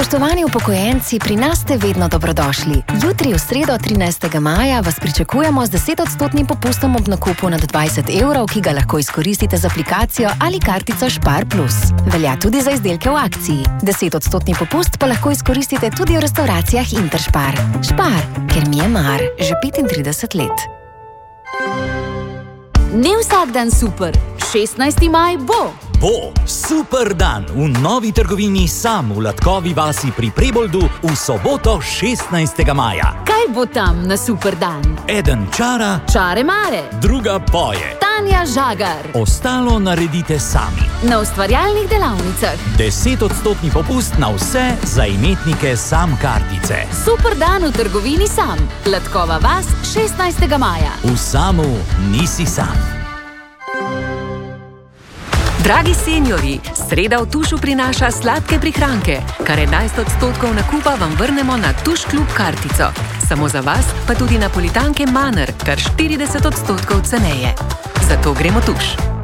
Spoštovani upokojenci, pri nas ste vedno dobrodošli. Jutri v sredo 13. maja vas pričakujemo z 10% popustom ob nakupu nad 20 evrov, ki ga lahko izkoristite z aplikacijo ali kartico Spar Plus. Velja tudi za izdelke v akciji. 10% popust pa lahko izkoristite tudi v restauracijah Interspar. Spar, ker mi je mar, že 35 let. Ne vsak dan super, 16. maj bo. Bo super dan v novi trgovini Sam v Latkovi vasi pri Preboldu v soboto 16. maja. Kaj bo tam na super dan? Eden čara, Čare mare. druga poje. Tanja Žagar. Ostalo naredite sami. Na ustvarjalnih delavnicah. 10% popust na vse za imetnike Sam kartice. Super dan v trgovini Sam. Latkova vas 16. maja. V Samu nisi sam. Dragi seniorji, sreda v Tušu prinaša sladke prihranke. Kar 11% nakupa vam vrnemo na Tuš Klub kartico. Samo za vas pa tudi napolitanke Manner, kar 40% ceneje. Zato gremo Tuš.